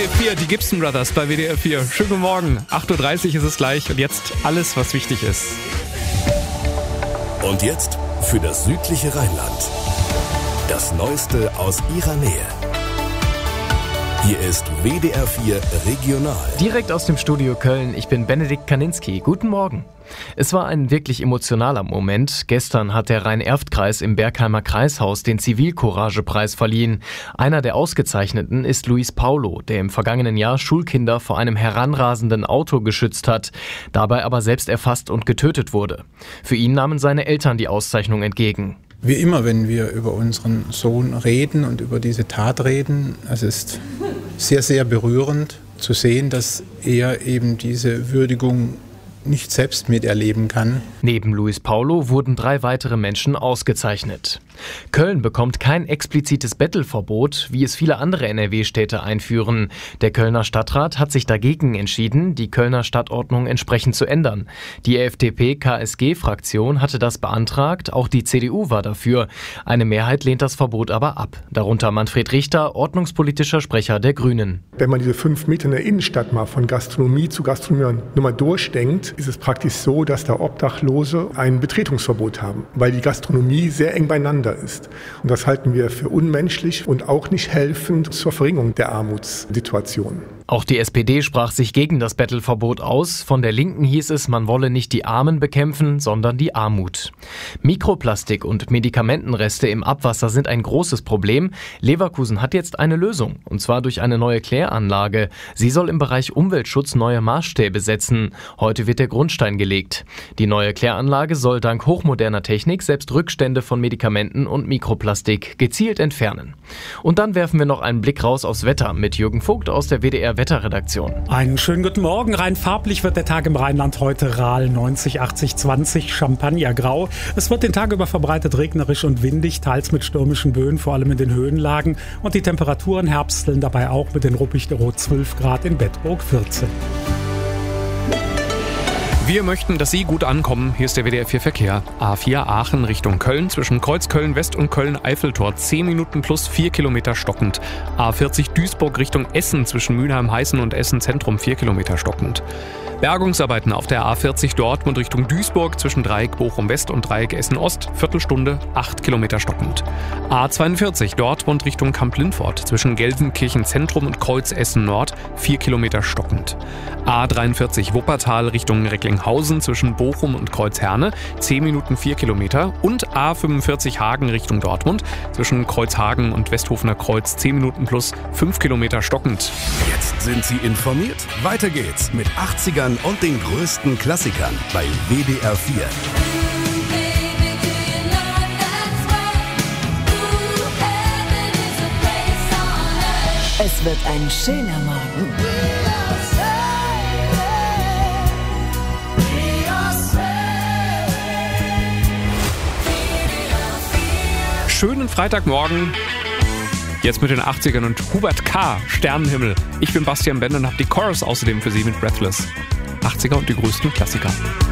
WDR 4, die Gibson Brothers bei WDR 4. Schönen guten Morgen, 8.30 Uhr ist es gleich und jetzt alles, was wichtig ist. Und jetzt für das südliche Rheinland. Das Neueste aus ihrer Nähe. Hier ist WDR 4 Regional. Direkt aus dem Studio Köln, ich bin Benedikt Kaninski. Guten Morgen. Es war ein wirklich emotionaler Moment. Gestern hat der Rhein-Erft-Kreis im Bergheimer Kreishaus den Zivilcourage-Preis verliehen. Einer der Ausgezeichneten ist Luis Paulo, der im vergangenen Jahr Schulkinder vor einem heranrasenden Auto geschützt hat, dabei aber selbst erfasst und getötet wurde. Für ihn nahmen seine Eltern die Auszeichnung entgegen. Wie immer, wenn wir über unseren Sohn reden und über diese Tat reden, es ist sehr, sehr berührend zu sehen, dass er eben diese Würdigung nicht selbst miterleben kann. Neben Luis Paulo wurden 3 weitere Menschen ausgezeichnet. Köln bekommt kein explizites Bettelverbot, wie es viele andere NRW-Städte einführen. Der Kölner Stadtrat hat sich dagegen entschieden, die Kölner Stadtordnung entsprechend zu ändern. Die FDP-KSG-Fraktion hatte das beantragt, auch die CDU war dafür. Eine Mehrheit lehnt das Verbot aber ab. Darunter Manfred Richter, ordnungspolitischer Sprecher der Grünen. Wenn man diese 5 Meter in der Innenstadt mal von Gastronomie zu Gastronomie nochmal durchdenkt, ist es praktisch so, dass da Obdachlose ein Betretungsverbot haben, weil die Gastronomie sehr eng beieinander ist. Und das halten wir für unmenschlich und auch nicht helfend zur Verringerung der Armutssituation. Auch die SPD sprach sich gegen das Bettelverbot aus. Von der Linken hieß es, man wolle nicht die Armen bekämpfen, sondern die Armut. Mikroplastik und Medikamentenreste im Abwasser sind ein großes Problem. Leverkusen hat jetzt eine Lösung, und zwar durch eine neue Kläranlage. Sie soll im Bereich Umweltschutz neue Maßstäbe setzen. Heute wird der Grundstein gelegt. Die neue Kläranlage soll dank hochmoderner Technik selbst Rückstände von Medikamenten und Mikroplastik gezielt entfernen. Und dann werfen wir noch einen Blick raus aufs Wetter mit Jürgen Vogt aus der WDR Wetterredaktion. Einen schönen guten Morgen. Rein farblich wird der Tag im Rheinland heute Rahl 90, 80, 20, Champagnergrau. Es wird den Tag über verbreitet regnerisch und windig, teils mit stürmischen Böen, vor allem in den Höhenlagen. Und die Temperaturen herbsteln dabei auch mit den Ruppig-Rot 12 Grad, in Bedburg 14. Wir möchten, dass Sie gut ankommen. Hier ist der WDR 4 Verkehr. A4 Aachen Richtung Köln zwischen Kreuzköln West und Köln-Eiffeltor 10 Minuten plus 4 Kilometer stockend. A40 Duisburg Richtung Essen zwischen Mülheim-Heißen und Essen Zentrum 4 Kilometer stockend. Bergungsarbeiten auf der A40 Dortmund Richtung Duisburg zwischen Dreieck Bochum West und Dreieck Essen Ost, Viertelstunde 8 Kilometer stockend. A42 Dortmund Richtung Kamp-Lindfort zwischen Gelsenkirchen Zentrum und Kreuz Essen Nord 4 Kilometer stockend. A43 Wuppertal Richtung Recklinghausen zwischen Bochum und Kreuzherne 10 Minuten 4 Kilometer und A45 Hagen Richtung Dortmund zwischen Kreuzhagen und Westhofener Kreuz 10 Minuten plus 5 Kilometer stockend. Jetzt sind Sie informiert. Weiter geht's mit 80ern und den größten Klassikern bei WDR 4. Es wird ein schöner Morgen. Schönen Freitagmorgen. Jetzt mit den 80ern und Hubert K. Sternenhimmel. Ich bin Bastian Bender und habe die Chorus außerdem für Sie mit Breathless. 80er und die größten Klassiker.